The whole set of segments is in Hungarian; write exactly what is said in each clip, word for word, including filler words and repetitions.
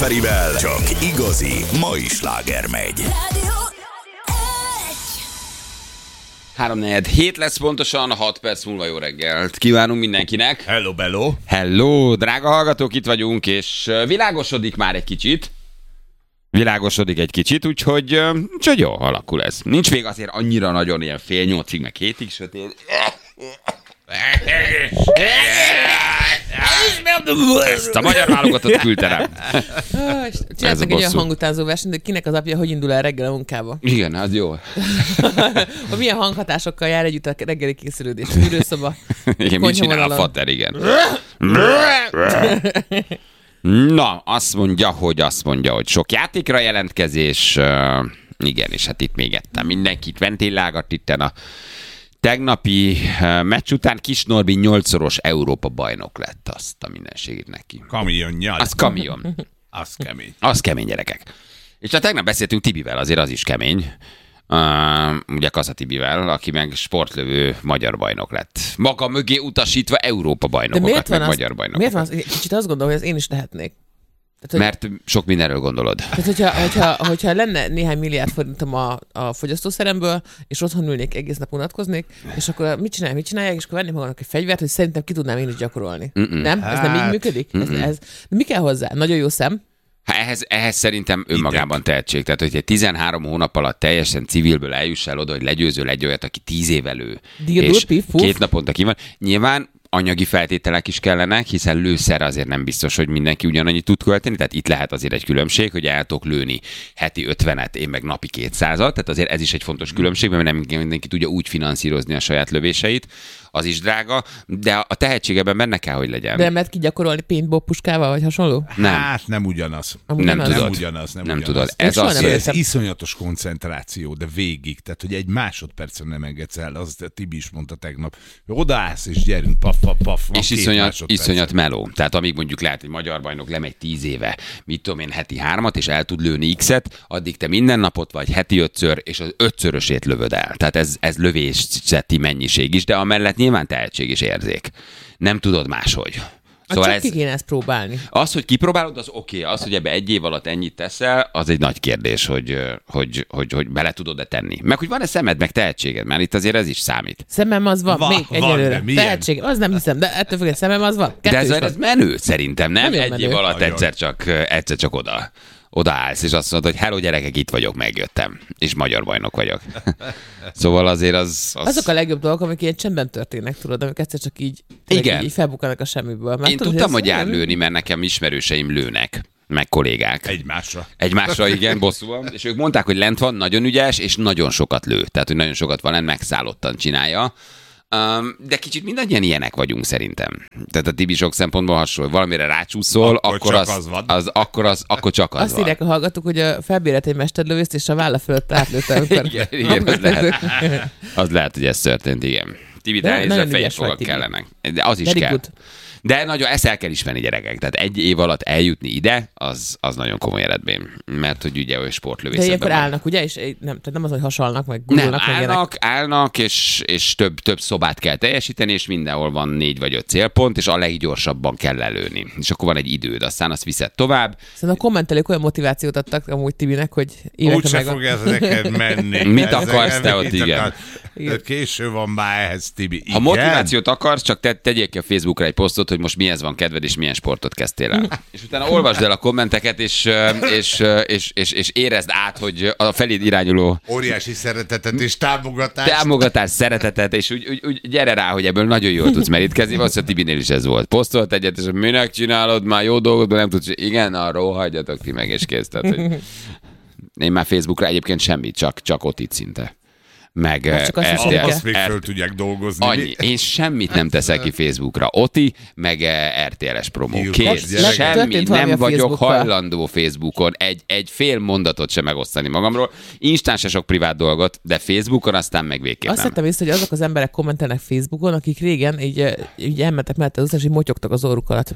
Perivel csak igazi mai sláger megy. három negyven hét lesz pontosan, hat perc múlva jó reggelt kívánunk mindenkinek. Hello, bello. Hello, drága hallgatók, itt vagyunk, és világosodik már egy kicsit. Világosodik egy kicsit, úgyhogy, úgyhogy jó, alakul ez. Nincs még azért annyira nagyon ilyen fél nyolcig, meg hétig sötét. Ezt a magyar válogatott küldte rám. Csináltak egy olyan hangutánzó versenyt, hogy kinek az apja hogy indul el reggel a munkába. Igen, az jó. Hogy milyen hanghatásokkal jár együtt a reggeli készülődés. Ürőszoba. Igen, mit csinál a fater, igen. Na, azt mondja, hogy azt mondja, hogy sok játékra jelentkezés. Uh, igen, és hát itt még ettem mindenkit ventillálgat itten a tegnapi uh, meccs után. Kis Norbi nyolcszoros Európa bajnok lett, azt a mindenségét neki. Kamionnyal. Az kamion. Az kemény. Az kemény, gyerekek. És hát tegnap beszéltünk Tibivel, azért az is kemény. Uh, ugye Kassa Tibivel, aki meg sportlövő magyar bajnok lett. Maga mögé utasítva Európa bajnokokat, meg az, magyar bajnokokat. Miért van az? Kicsit azt gondolom, hogy ez én is lehetnék. Tehát, hogy, mert sok mindenről gondolod. Tehát, hogyha, hogyha, hogyha lenne néhány milliárd forintom a, a fogyasztószeremből, és otthon ülnék, egész nap unatkoznék, és akkor mit csinálják, mit csinálják, és akkor venném magamnak egy fegyvert, hogy szerintem ki tudnám én is gyakorolni. Mm-mm. Nem? Ez nem így működik? Ez, ez, mi kell hozzá? Nagyon jó szem. Hát ehhez, ehhez szerintem önmagában tehetség. Tehát, hogy egy tizenhárom hónap alatt teljesen civilből eljuss el oda, hogy legyőzöl egy olyat, aki tíz éve lő, és két naponta ki van. Nyilván anyagi feltételek is kellenek, hiszen lőszerre azért nem biztos, hogy mindenki ugyanannyit tud költeni, tehát itt lehet azért egy különbség, hogy el tudok lőni heti ötvenet, én meg napi kétszázat, tehát azért ez is egy fontos különbség, mert nem mindenki tudja úgy finanszírozni a saját lövéseit, az is drága, de a tehetség ebben benne kell, hogy legyen. De nem lehet ki gyakorolni paintball puskával, vagy hasonló? Nem. Hát nem ugyanaz. Nem, nem tudod. Nem ugyanaz. Nem, nem ugyanaz. tudod. Ez, az, ez, ez iszonyatos koncentráció, de végig. Tehát, hogy egy másodpercen nem engedsz el, az Tibi is mondta tegnap. Odaállsz és gyerünk, paf, paf, paf. És iszonyat, iszonyat meló. Tehát amíg mondjuk lehet, hogy magyar bajnok lemegy tíz éve, mit tudom én, heti hármat, és el tud lőni X-et, addig te minden napot vagy heti ötször, és az ötszörösét lövöd el. Tehát ez, ez lövészeti mennyiség is, de amellett nyilván tehetség és érzék. Nem tudod máshogy. Szóval csak ez, ki kéne ezt próbálni. Az, hogy kipróbálod, az oké. Okay. Az, hogy ebbe egy év alatt ennyit teszel, az egy nagy kérdés, hogy, hogy, hogy, hogy bele tudod-e tenni. Meg hogy van-e szemed, meg tehetséged, mert itt azért ez is számít. Szemem az van, Va, még van, egyelőre. Tehetség, az nem hiszem, de ettől függően szemem az van. Kettő de ez, ez menő szerintem, nem? nem egy menő. Év alatt Nagyon. egyszer csak, egyszer csak oda. odaállsz, és azt mondod, hogy hello gyerekek, itt vagyok, megjöttem, és magyar bajnok vagyok. Szóval azért az, az... Azok a legjobb dolgok, amik ilyen csendben történnek, tudod, amik egyszer csak így, így, így felbukkanak a semmiből. Már Én tudod, tudtam, hogy olyan... jár lőni, mert nekem ismerőseim lőnek, meg kollégák. Egymásra. Egymásra, igen, bosszúan. És ők mondták, hogy lent van, nagyon ügyes, és nagyon sokat lő. Tehát, hogy nagyon sokat van lent, megszállottan csinálja. Um, de kicsit mindannyian ilyenek vagyunk szerintem. Tehát a Tibi sok szempontból hasonló, valamire rácsúszol, akkor, akkor, az, az, az, az, akkor, az, akkor csak az Azt van. írják a hallgatók, hogy a felbérelt egy mesterlövészt, és a válla fölött átlőtte. igen, igen, az lehet. Az lehet, hogy ez történt, igen. Tibi, de elnézve fejes fogak kellenek. De az is Very kell. Good. De nagyon, ezt el kell ismerni, gyerekek. Tehát egy év alatt eljutni ide, az, az nagyon komoly eredmény. Mert hogy ugye olyan sportlövészetben. De ilyenkor állnak, ugye? És nem, tehát nem az, hogy hasalnak, meg gurulnak. Nem, állnak, állnak, és, és több, több szobát kell teljesíteni, és mindenhol van négy vagy öt célpont, és a leggyorsabban kell lelőni. És akkor van egy időd, aztán azt viszed tovább. Szerintem a kommentelők olyan motivációt adtak amúgy Tibinek, hogy évekre meg... Úgy se fog ez neked menni. Mit akarsz te ott, igen. Késő van már ehhez, Tibi. Igen? Ha motivációt akarsz, csak te, tegyél ki a Facebookra egy posztot, hogy most mihez van kedved, és milyen sportot kezdtél el. És utána olvasd el a kommenteket, és, és, és, és, és érezd át, hogy a feléd irányuló... Óriási szeretetet és támogatást. Támogatást, szeretetet, és úgy, úgy, úgy gyere rá, hogy ebből nagyon jól tudsz merítkezni. Valószínűleg Tibinél is ez volt. Posztolt egyet, és minek csinálod, már jó dolgot, de nem tudsz. Igen, arról hagyjatok ti meg, és kész. Tehát, hogy én már Facebookra egyébként semmit, csak, csak ott itt szinte. Meg er té el. Azt még föl tudják dolgozni. Annyi. Én semmit nem teszek ki Facebookra. Oti, meg er té el-es promó. Kész. Semmi. Nem vagyok hajlandó Facebookon egy, egy fél mondatot sem megosztani magamról. Instán se sok privát dolgot, de Facebookon aztán meg végképp nem. Azt hittem észre, hogy azok az emberek kommentelnek Facebookon, akik régen így, így elmentek mellette az utcán, és így motyogtak az orruk alatt.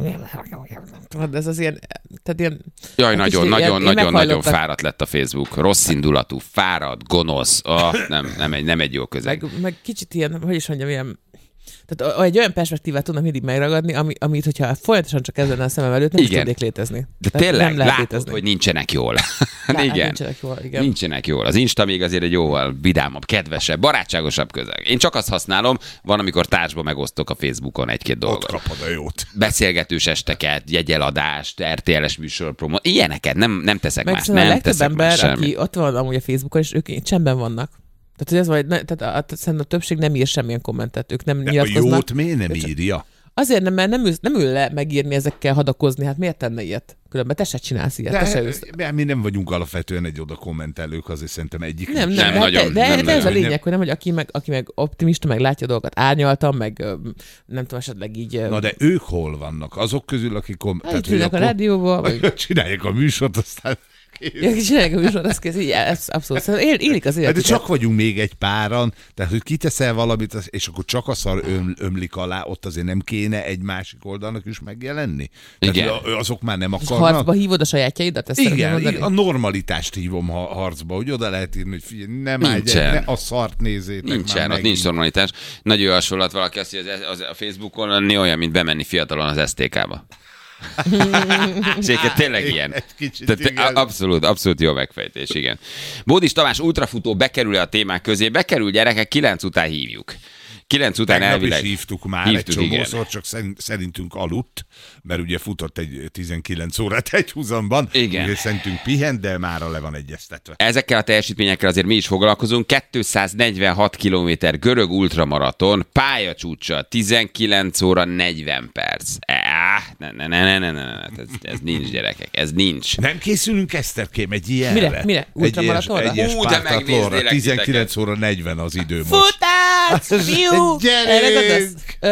De ez az ilyen... Tehát ilyen Jaj, nagyon, nagyon, nagyon, nagyon fáradt lett a Facebook. Rossz indulatú, fáradt, gonosz. Oh, nem, nem, egy, nem egy jó közeg. Meg, meg kicsit ilyen, hogy is mondjam, ilyen Tehát egy olyan perspektívát tudnak mindig megragadni, ami, amit, hogyha folyamatosan csak ez lenne a szemem előtt, nem igen. is tudnék létezni. De tehát tényleg látod, létezni. Hogy nincsenek jól. Lá, igen. Nincsenek jól, igen. Nincsenek jól. Az Insta még azért egy jóval vidámabb, kedvesebb, barátságosabb közeg. Én csak azt használom, van, amikor társba megosztok a Facebookon egy-két dolgot. Ott kapod a jót. Beszélgetős esteket, jegyeladást, er té el-es műsorpromó, ilyeneket nem, nem teszek meg más. Nem a legtöbb teszek ember, más aki ott van amúgy a Facebookon, és ők csendben vannak. Tehát, hogy ez vagy, ne, tehát a, szerintem a többség nem ír semmilyen kommentet, ők nem de nyilatkoznak. a jót miért nem írja? Azért nem, mert nem ül, nem ül le megírni ezekkel, hadakozni, hát miért tenne ilyet? Különben te se csinálsz ilyet, de, te se ülsz. Mi nem vagyunk alapvetően egy oda kommentelők, azért szerintem egyik. Nem, nem, nem de, nagyon. De, de, nem de ez nagyon. a lényeg, hogy nem, hogy aki meg, aki meg optimista, meg látja dolgokat árnyaltan, meg nem tudom, esetleg így... Na de ők hol vannak? Azok közül, akik... Kom- hát, tehát, ülnek a rádióval, vagy... Csinálják a műsort, aztán... Ja, csinálják a műsort, az kész, így, ez abszolút. Szóval él, élik az életüket. De csak vagyunk még egy páran, tehát hogy kiteszel valamit, és akkor csak a szar öm, ömlik alá, ott azért nem kéne egy másik oldalnak is megjelenni? Tehát igen. Azok már nem akarnak. Harcba hívod a sajátjaidat? Ezt igen, a normalitást hívom harcba, hogy oda lehet írni, hogy figyelj, nem állj, ne a szart nézzétek. Nincsen, ott nincs normalitás. Nagyon hasonlat valaki azt, hogy az, az, a Facebookon lenni olyan, mint bemenni fiatalon az es té ká-ba. Séket tényleg ilyen. Tehát abszolút, abszolút jó megfejtés, igen. Bódis Tamás ultrafutó bekerül-e a témák közé? Bekerül, gyerekek, kilenc után hívjuk. Kilenc után Tegnap elvileg... is hívtuk már hívtuk, egy csomószor, csak szerintünk aludt, mert ugye futott egy tizenkilenc órát egy húzamban, ugye szerintünk pihent, de mára le van egyeztetve. Ezekkel a teljesítményekkel azért mi is foglalkozunk. kétszáznegyvenhat kilométer görög ultramaraton, pályacsúcsa, tizenkilenc óra negyven perc. Ah, ne, ne, ne, ne, ne, ne. Ez, ez nincs, gyerekek, ez nincs. Nem készülünk, Eszterkém, egy ilyenre? Mire? Mire? Ultramaratonra? Egy ilyes, Ú, de megnéznélek tizenkilenc óra negyven az idő most. Futás! Fiú! Gyerünk!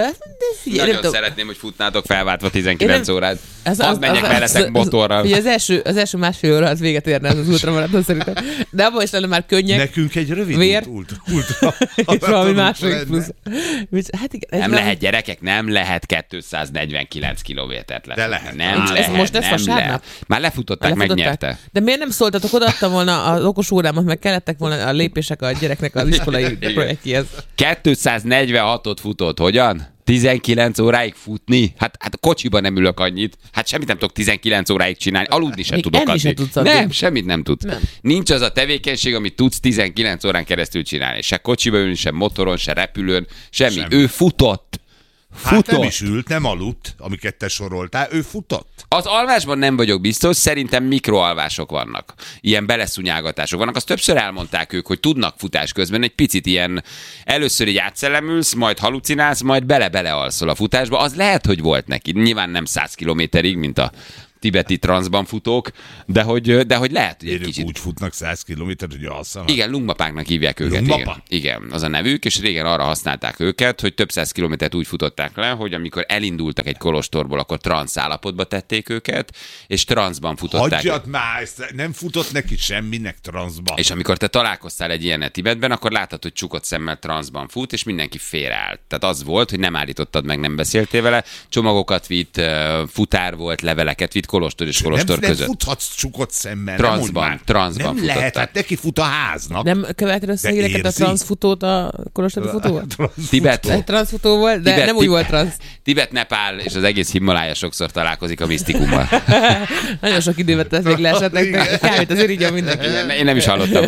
Nagyon szeretném, hogy futnátok felváltva tizenkilenc órát. Az, az, az, az menjek az, veletek az, motorral. Az, az, első, az első másfél óra az véget érne az, az ultramaraton szerintem. De abban is lenne már könnyek. Nekünk egy rövid vér, ultra, ultra és valami második plusz. Hát igen, nem lehet, gyerekek, nem lehet kétszáznegyvenkilenc kilométert lefutni. De lehet. Nem ez lehet, most ez vasárnap? Már lefutották, megnyerte. De miért nem szóltatok, odaadta volna az okos órámat, meg kellettek volna a lépések a gyereknek az iskolai projektjéhez. kétszáznegyvenhatot futott, hogyan? tizenkilenc óráig futni? Hát, hát a kocsiban nem ülök annyit. Hát semmit nem tudok tizenkilenc óráig csinálni. Aludni sem még tudok adni. Se tudsz nem, semmit nem tudsz. Nem. Nincs az a tevékenység, amit tudsz tizenkilenc órán keresztül csinálni. Se kocsiba ülni, se motoron, se repülőn, semmi. semmi. Ő futott. Futott. Hát nem is ült, nem aludt, amiket te soroltál, ő futott. Az alvásban nem vagyok biztos, szerintem mikroalvások vannak. Ilyen beleszúnyálgatások vannak. Azt többször elmondták ők, hogy tudnak futás közben egy picit ilyen, először így átszellemülsz, majd halucinálsz, majd bele-bele alszol a futásba. Az lehet, hogy volt neki. Nyilván nem száz kilométerig, mint a tibeti transzban futók, de hogy, de hogy lehet, hogy egy Érők kicsit... úgy futnak száz kilométert, hogy alszanak. Igen, lungmapáknak hívják őket. Lungmapa? Igen. igen, az a nevük, és régen arra használták őket, hogy több száz kilométert úgy futották le, hogy amikor elindultak egy kolostorból, akkor transz állapotba tették őket, és transzban futották. Hagyjad már, ezt nem futott neki semminek transzban. És amikor te találkoztál egy ilyennel Tibetben, akkor láttad, hogy csukott szemmel transzban fut, és mindenki félreállt. Tehát az volt, hogy nem állítottad meg, nem beszéltél vele, csomagokat vitt, futár volt, leveleket vitt, kolostor és kolostor nem, között. Nem futhatsz csukott szemmel. Transzban, transzban Nem futottak. lehet, hát neki fut a háznak. Nem követed össze híreket a transzfutót, a kolostori futóval? Tibet. Egy transzfutó volt, de Tibet, nem úgy volt transz. Tibet, Nepál és az egész Himalája sokszor találkozik a misztikummal. Nagyon sok időben ez még leesett nektek. Kármint azért így a mindenki. Én nem is hallottam.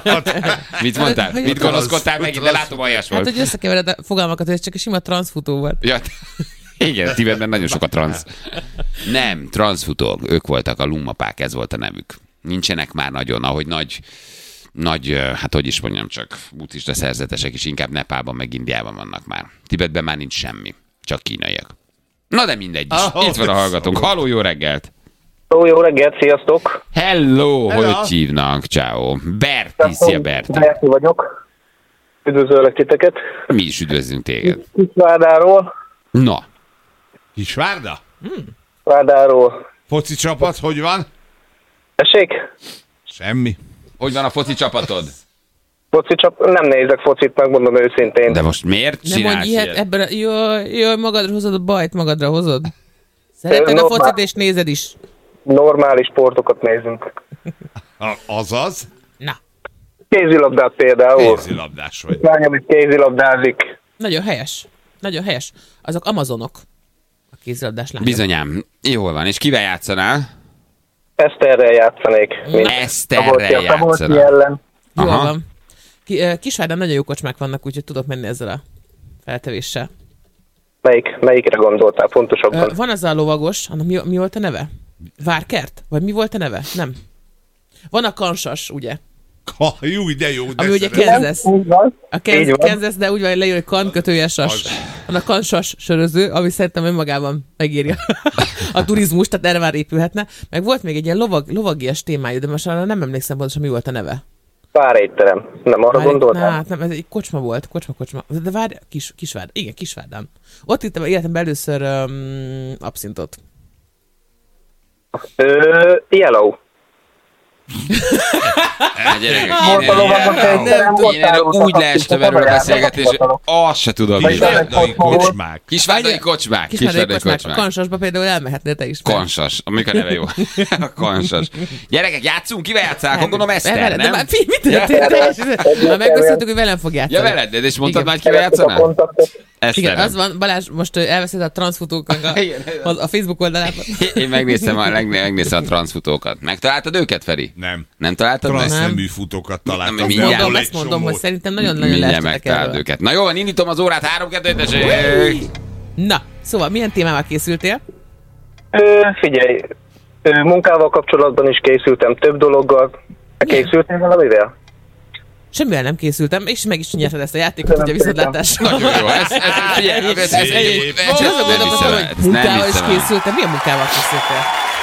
Mit mondtál? Mit gonoszkodtál megint? De látom, aljas volt. Hát, hogy összekevered a fogalmakat, hogy ez csak egy sima transzfutó volt. Ja, igen, Tibetben nagyon sok a transz. Nem, transzfutók, ők voltak a lungmapák, ez volt a nevük. Nincsenek már nagyon, ahogy nagy, nagy, hát hogy is mondjam, csak buddhista szerzetesek is inkább Nepálban meg Indiában vannak már. Tibetben már nincs semmi, csak kínaiak. Na de mindegy is. Oh, itt van a hallgatónk. Halló, jó reggelt! Ó, jó reggelt, sziasztok! Hello, Hello. Hogy hívnak? Ciao. Berti, szia Berti. Berti vagyok. Üdvözöllek titeket. Mi is üdvözlünk téged. Kisvárdáról. Na. Kisvárda? Hmm. Várdáról. Foci csapat, hogy van? Tessék? Semmi. Hogy van a foci csapatod? Foci csapat? Nem nézek focit, megmondom őszintén. De most miért nem csinálsz mondj ilyet, ilyet? ebben a... Jaj, jaj, magadra hozod a bajt, magadra hozod. Szereted a focit és nézed is. Normális sportokat nézünk. A, azaz? Na. Kézilabdát például. Kézilabdás vagy. Lányom itt kézilabdázik. Nagyon helyes. nagyon helyes. Azok Amazonok. A kézilabdás lányok. Bizonyám. Jól van. És kivel játszanál? Eszterrel játszanék. Eszterrel játszanál. Jól van. Kisvárdán nagyon jó kocsmák vannak, úgyhogy tudok menni ezzel a feltevéssel. Melyik, melyikre gondoltál pontosabban? Van az a lovagos, annak mi, mi volt a neve? Várkert? Vagy mi volt a neve? Nem. Van a Kansas, ugye? Ha, jó, de jó. De ami ugye Kansas. A Kansas, Kansas, de úgy van, hogy leír, hogy kan kötője sas. Van a Kansas söröző, ami szerintem önmagában megírja a turizmus, tehát erre már épülhetne. Meg volt még egy ilyen lovag, lovagias témájú, de most arra nem emlékszem pontosan, mi volt a neve. Párétterem. Nem arra gondoltál? Hát nem, ez egy kocsma volt, kocsma, kocsma. De várj, kis, Kisvárd, igen, Kisvárdán. Ott ittem életemben először um, abszintot. Ö, Yellow. Én erről úgy leestem erről a beszélgetésre, azt se tudom. Kisvárdai kocsmák. Kisvárdai kocsmák. Kisvárdai kocsmák. Kansasba például elmehetnél te is. Kansas. Amikor a neve jó. Kansas. Gyerekek, játszunk? Kivel játszál? Gondolom Eszter, nem? Mit történt? Megbeszéltük, hogy velem fog játszani. Ja, veled, és mondtad már, kivel játszanál? Igen, az van, Balázs, most elveszed a transzfutóknak a, a Facebook oldalát. Én megnéztem a, megnéztem a transzfutókat. Megtaláltad őket, Feri? Nem. Nem találtad meg? Transznemű futókat találtam. Mindjárt. Mondom, ezt mondom, hogy szerintem nagyon-nagyon leestek erről. Őket. Na jó, van, indítom az órát, három kettő tessék! Na, szóval milyen témával készültél? Ö, figyelj, ö, munkával kapcsolatban is készültem több dologgal. Készültél valamivel? Semmivel nem készültem, és meg is nyerted ezt a játékot, ugye viszontlátásra. Nagyon jó, ez, ez, figyelj, ez, ez, ez, ez, munkával is készültem. Milyen munkával készültél?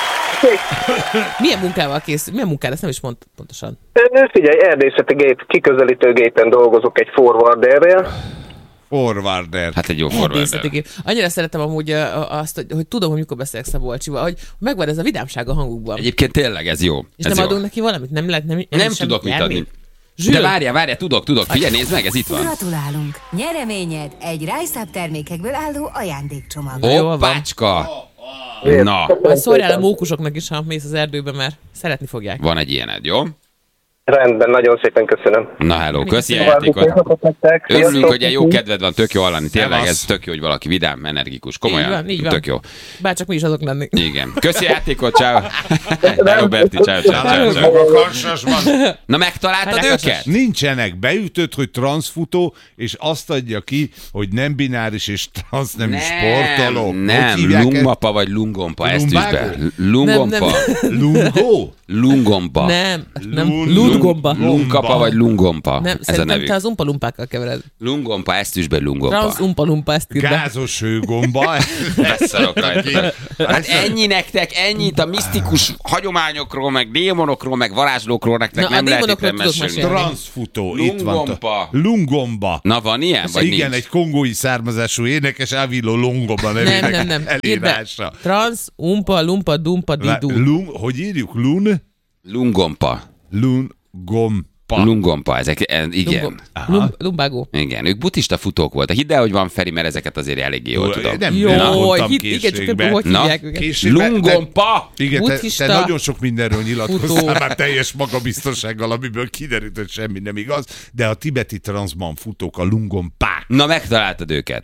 Milyen munkával készült? Milyen munkával? Ezt nem is mond pontosan. Figyelj, erdészeti gép, kiközelítőgépen dolgozok egy forwarderrel. Forwarder. Hát egy jó forwarder. Annyira szeretem amúgy azt, hogy, hogy tudom, hogy mikor beszélek Szabolcsival, hogy megvan ez a vidámság a hangukban. Egyébként tényleg ez jó. És ez nem jó. adunk neki valamit? Nem lehet, nem, nem, nem tudok mit adni. Zsül. De várjál, várjál, tudok, tudok. Figyelj, nézd meg, ez itt van. Gratulálunk! Nyereményed egy Rise-Up termékekből álló ajándékcsomag. Hoppácska! Na. Majd szórjál a mókusoknak is, ha mész az erdőbe, mert szeretni fogják. Van egy ilyened, jó? Rendben, nagyon szépen köszönöm. Na hello, köszi a játékot. Örülünk, hogy egy jó kedved van, tök jó hallani. Tényleg ez tök jó, hogy valaki vidám, energikus. Komolyan, így van, így van. Tök jó. Bárcsak mi is azok lenni. Igen. Köszi a játékot, ciao. Roberti, ciao, ciao, ciao. Na megtaláltad őket? Nincsenek. Beütött, hogy transzfutó, és azt adja ki, hogy nem bináris és transz nem is sportoló. Nem, lungmapa vagy lungompa, ezt is be. Lungompa. Lungó? Lungompa. Nem, nem. Lungompa. Lungkapa vagy lungompa. Nem, ez a nevük. Te az umpalumpákkal kevered. Lungompa, ezt is be lungompa. Transz umpalumpa, ezt írd be. Gázos hőgomba. Beszarok rajta. Hát ennyi nektek, ennyit a misztikus hagyományokról, meg démonokról, meg varázslókról nektek na, nem lehet itt nem mesélni. Transzfutó, itt van. Lungompa. Lungomba. Na van ilyen, vagy igen, nincs? egy kongói származású énekes Avilo Longomba nevének nem, nem, nem. elírása. Transz, umpa, lumpa, dumpa, didu. Lung, hogy írjuk? Lun? Lungompa. Lungompa. Lungompa, ezek, igen. Lum, lumbágó. Igen, ők buddhista futók voltak. Hidd el, hogy van, Feri, mert ezeket azért eléggé jól tudom. Nem, jó, nem mondtam hit, igen, csak készségbe. hogy Na, hívják őket. Készségbe, Lungompa! Igen, te, Buddhista. te nagyon sok mindenről nyilatkoztál, Futó. már teljes magabiztossággal, amiből kiderült, hogy semmi nem igaz, de a tibeti transzban futók a lungompák. Na, megtaláltad őket.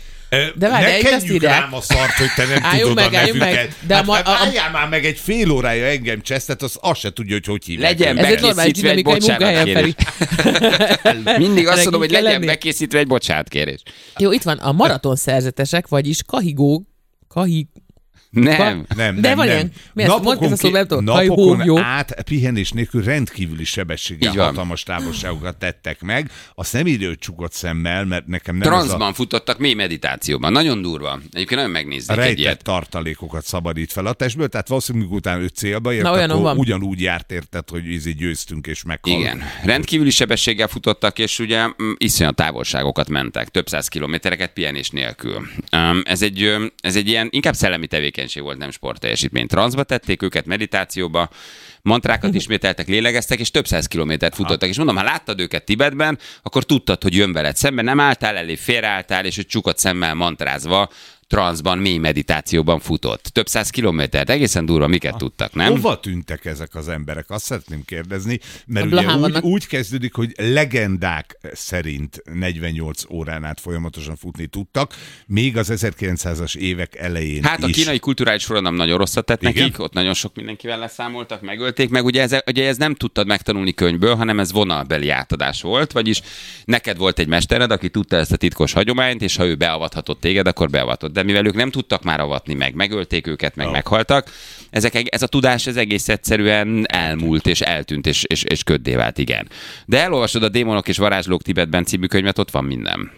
De várj, ne de azt kenjük írják. rám a szart, hogy te nem Álljunk tudod meg, a álljunk nevüket. meg. De hát, ma- hát a- álljál már meg egy fél órája engem csesztet, az azt se tudja, hogy hogy hívják. Legyen Ez egy normális bekészítve egy dinamika, egy munkahelyen, bocsánatkérés. Mindig azt mondom, hogy kell legyen lenni. bekészítve egy bocsánatkérés. Jó, itt van a maraton szerzetesek, vagyis kahigó, kahig, Nem. Nem, De nem, van nem. ilyen. Mi ezt? Mondd ezt a szót, nem tudom. napokon Hajhó, át pihenés nélkül rendkívüli sebességgel Így van. hatalmas távolságokat tettek meg. Azt nem írja, hogy csukott szemmel, mert nekem nem Transzban futottak mély meditációban. Nagyon durva. Egyébként nagyon a megnéznék egy rejtett ilyet. tartalékokat szabadít fel a testből, tehát valószínűleg utána ő célba ért, Na, olyanom akkor van. ugyanúgy járt érted, hogy ízi győztünk és meghalt. Igen. Rendkívüli sebességgel futottak, és ugye mm, iszonyat távolságokat mentek, több száz kilométereket pihenés nélkül. Um, ez, egy, um, ez egy ilyen, inkább szellemi tevékenység volt, nem sportteljesítmény. Transzba tették őket, meditációba, mantrákat ismételtek, lélegeztek, és több száz kilométert futottak. És mondom, ha láttad őket Tibetben, akkor tudtad, hogy jön veled szembe, nem álltál elé, félreálltál, és hogy csukott szemmel mantrázva transzban, mély meditációban futott. Több száz kilométert, egészen durva, miket ah, tudtak, nem? Hova tűntek ezek az emberek? Azt szeretném kérdezni, mert ugye úgy, úgy kezdődik, hogy legendák szerint negyvennyolc órán át folyamatosan futni tudtak, még az ezerkilencszázas évek elején Hát is. A kínai kulturális forradalom nagyon rosszat tett Igen? nekik, ott nagyon sok mindenkivel leszámoltak, megölték, meg ugye ez, ugye ez nem tudtad megtanulni könyvből, hanem ez vonalbeli átadás volt, vagyis neked volt egy mestered, aki tudta ezt a titkos hagyományt, és ha ő beavathatott téged, akkor beavatott. De mivel ők nem tudtak már avatni meg, megölték őket, meg oh. meghaltak, ezek, ez a tudás ez egész egyszerűen elmúlt, és eltűnt, és, és, és köddé vált, igen. De elolvasod a Démonok és varázslók Tibetben című könyvet, ott van minden.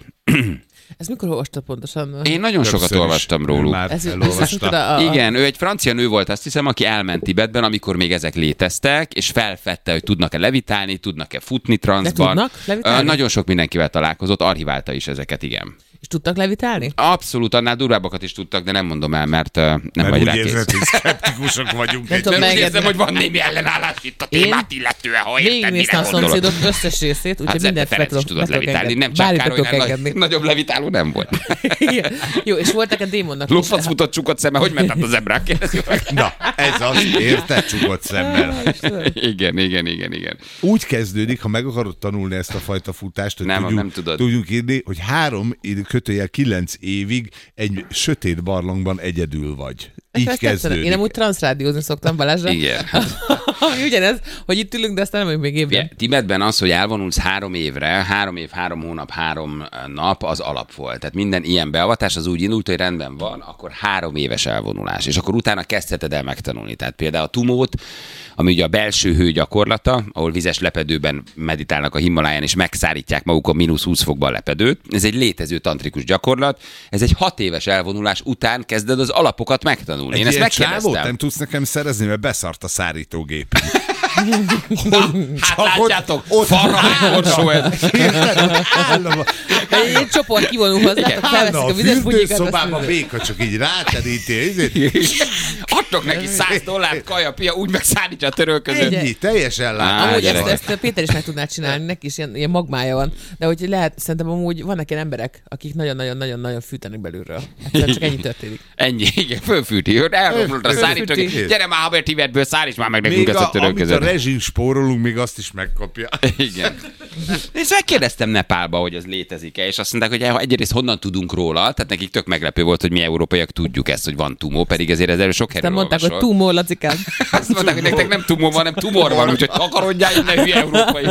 Ez mikor olvastad pontosan? Én nagyon Többször sokat olvastam róluk. Már ez, elolvastam. Ez a, a... Igen, ő egy francia nő volt, azt hiszem, aki elment Tibetben, amikor még ezek léteztek, és felfedte, hogy tudnak-e levitálni, tudnak-e futni transzban. tudnak levitálni? Nagyon sok mindenkivel találkozott, archiválta is ezeket, igen. És tudtak levitálni? Abszolút, annál durvábbakat is tudtak, de nem mondom el, mert uh, nem mert vagy úgy rákész. érzed, hogy szkeptikusok vagyunk. Nem egy tudom, Mert úgy megedni. érzem, hogy van némi ellenállás itt a témát illetően, ha érted, mire Végignéztem a gondolok. szomszédok összes részét, úgyhogy Hát mindent fel Ferenc is tudok tudott levitálni, nem csak Bármit Károly, tudok nagy, engedni. nagyobb levitáló nem volt. Igen. Jó, és voltak a démonnak is. Lófasz futott csukott szeme, hogy ment át az ebrák? Kérdezzük meg. Na, ez az, érted, csukott szemmel. Igen, igen, igen, igen. Úgy kezdődik, ha meg akarod tanulni ezt a fajta futást, hogy Nem, tudjunk, nem tudod. tudjunk írni, hogy három kötőjel kilenc évig egy sötét barlangban egyedül vagy. Így Ezt kezdődik. tetszene. Én amúgy transzrádiózni szoktam, Balázsra. Igen. Ami ugyanez, hogy itt ülünk, de aztán nem vagyunk még évben. Ja, Tibetben az, hogy elvonulsz három évre, három év, három hónap, három nap, az alap volt. Tehát minden ilyen beavatás az úgy indult, hogy rendben van, akkor három éves elvonulás. És akkor utána kezdheted el megtanulni. Tehát például a tumót, ami ugye a belső hő gyakorlata, ahol vizes lepedőben meditálnak a Himaláján, és megszárítják magukon mínusz húsz fokban a lepedőt. Ez egy létező tantrikus gyakorlat. Ez egy hat éves elvonulás után kezded az alapokat megtanulni. Én Egy ezt ilyen megkérdeztem. csávót nem tudsz nekem szerezni, mert beszart a szárítógép. Hát látjátok, farrahágósó ez. Egy csoport kivonul hozzátok, felveszik a vizes bugyikat. Fürdőszobában béka csak így ráteríti. Adtok neki száz dollárt, kaja, pia, úgy megszállítja a törölközőt. Ennyi, teljesen látni. Amúgy ezt, gyerekek. ezt Péter is meg tudná csinálni, neki is ilyen, ilyen magmája van. De hogy lehet, szerintem amúgy vannak ilyen emberek, akik nagyon-nagyon-nagyon-nagyon fűtenek belülről. Egyszerűen csak ennyi történik. Ennyi, igen, fölfűti. Elromlott a szárító. Fölfűti. Gyere már, haver Tibetből, szállíts már meg nekünk Még ezt a a, amit a törölközőt. rezsin spórolunk, még azt is megkapja. Igen. És megkérdeztem Nepálba, hogy ez létezik-e, és azt mondták, hogy ha egyrészt honnan tudunk róla, tehát nekik tök meglepő volt, hogy mi európaiak tudjuk ezt, hogy van tumó, pedig ezért ez erről sok De helyről mondták, hogy olvasol. tumor, Lacikám. Azt mondták, hogy nektek nem tumó van, hanem tumor van, úgyhogy takarodjál innen, hülye európai.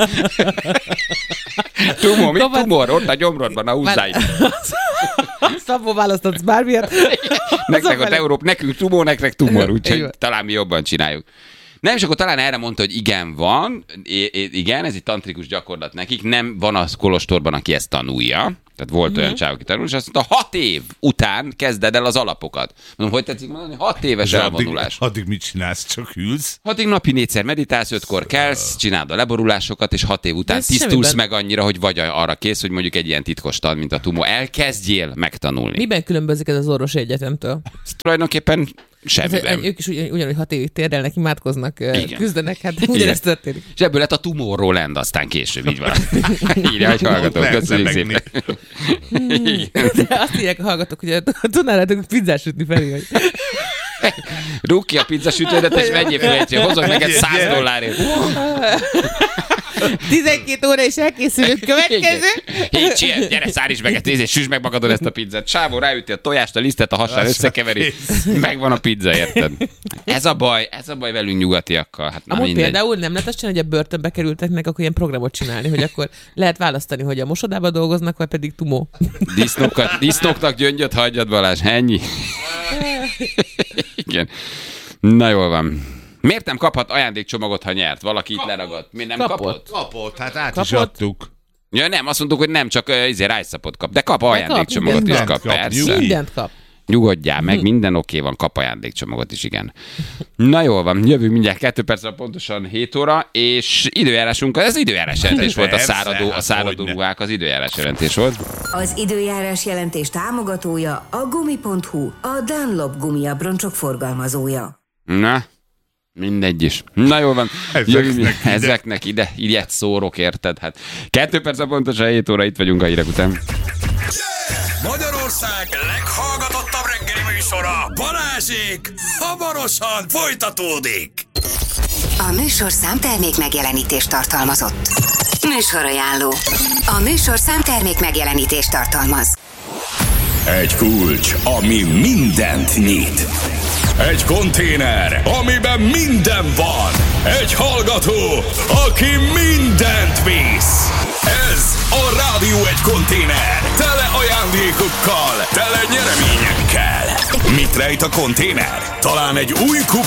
Tumó, mi Kapad- tumor? Ott a gyomrodban, a húzzáig. Szabó választatsz bármilyet. Nektek ott Európa, nekünk tumó, nektek tumor, Így úgyhogy van. talán mi jobban csináljuk. Nem, és akkor talán erre mondta, hogy igen, van, I- I- igen, ez egy tantrikus gyakorlat nekik, nem van az kolostorban, aki ezt tanulja, tehát volt olyan csáv, aki tanul, és azt mondta, hat év után kezded el az alapokat. Mondom, hogy tetszik mondani? Hat éves Addig, elvonulás. addig mit csinálsz? Csak ülsz? Hatig napi négyszer meditálsz, ötkor kelsz, csináld a leborulásokat, és hat év után Ez tisztulsz semmiben. meg annyira, hogy vagy arra kész, hogy mondjuk egy ilyen titkos tan, mint a tumó, elkezdjél megtanulni. Miben különbözik ez az orvosi egyetemtől? Ez tulajdonképpen Hát, semmiben. ők is ugyan, ugyanúgy hat évig térdelnek, imádkoznak, Igen. küzdenek, hát ugyanezt történik. És ebből lett a Tomorrowland, aztán később így van. Írja, hogy hallgatók, Lehet köszönjük lebegni. szépen. Igen. De azt írják a hallgatók, hogy tudnálatok pizzát sütni felé, hogy Rúg ki a pizzasütődet, és vegyél fel egy, hozok neked száz dollárért. tizenkét óra és elkészülünk, következő. Így csinál, gyere, száríts meg, nézd, és süsd meg magadon ezt a pizzát. Sávó ráüti a tojást, a lisztet, a hasán összekeveri. Megvan a pizza, érted? Ez a baj, ez a baj velünk nyugatiakkal. Hát, na, Amúgy mindegy. például nem lehet azt csinálni, hogy a börtönbe kerülteknek, akkor ilyen programot csinálni, hogy akkor lehet választani, hogy a mosodába dolgoznak, vagy pedig tumó. Disznókat, disznóknak gyöngyöt hagyjad, Balázs, ennyi. Igen. Na jól van. Miért nem kaphat ajándékcsomagot, ha nyert? Valaki itt leragadt. Mi nem kapott? Kapott. Kapott, hát át Kapott? is adtuk. Ja, nem, azt mondtuk, hogy nem, csak uh, izé rájszapot kap. De kap ajándékcsomagot is mindent kap, kap, persze. nyugi. Mindent kap. Nyugodjál meg, minden oké van, kap ajándékcsomagot is, igen. Na jól van, jövünk mindjárt kettő percre pontosan hét óra, és időjárásunk, ez időjárás jelentés volt, a Persze, száradó, a hát száradó hogyne. ruhák, az időjárás jelentés volt. Az időjárás jelentés támogatója a gumi pont hu, a Dunlop gumiabroncsok forgalmazója. Na, mindegy is. Na jól van, Ezeknek jövünk, ide. ezeknek ide, ilyet szórok, érted? Hát kettő percre pontosan hét óra, itt vagyunk a hírek után. Magyarország leghallgatottabb Balázsék! Hamarosan folytatódik! A műsor számtermék megjelenítést tartalmazott. Műsorajánló. A műsor számtermék megjelenítést tartalmaz. Egy kulcs, ami mindent nyit. Egy konténer, amiben minden van. Egy hallgató, aki mindent visz. Ez a Rádió egy konténer. Tele ajándékokkal, tele nyereményekkel. Mit rejt a konténer? Talán egy új kupa